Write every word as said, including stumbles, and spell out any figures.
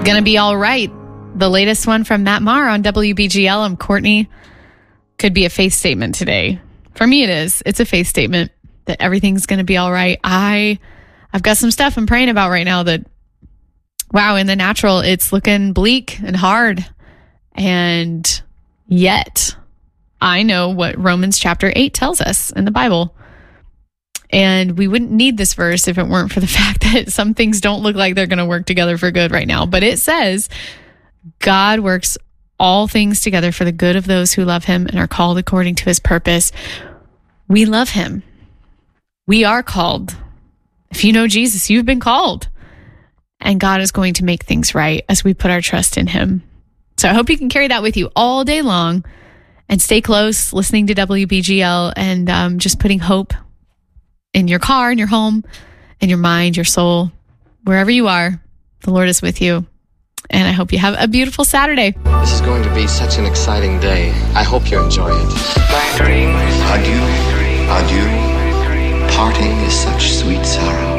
Gonna be all right. The latest one from Matt Maher on W B G L. I'm Courtney. Could be a faith statement today. For me, it is. It's a faith statement that everything's gonna be all right. I, I've got some stuff I'm praying about right now that, wow, in the natural, it's looking bleak and hard. And yet, I know what Romans chapter eight tells us in the Bible. And we wouldn't need this verse if it weren't for the fact that some things don't look like they're going to work together for good right now. But it says, God works all things together for the good of those who love him and are called according to his purpose. We love him. We are called. If you know Jesus, you've been called. And God is going to make things right as we put our trust in him. So I hope you can carry that with you all day long and stay close, listening to W B G L and um, just putting hope in your car, in your home, in your mind, your soul, wherever you are. The Lord is with you. And I hope you have a beautiful Saturday. This is going to be such an exciting day. I hope you enjoy it. Adieu, adieu. Parting is such sweet sorrow.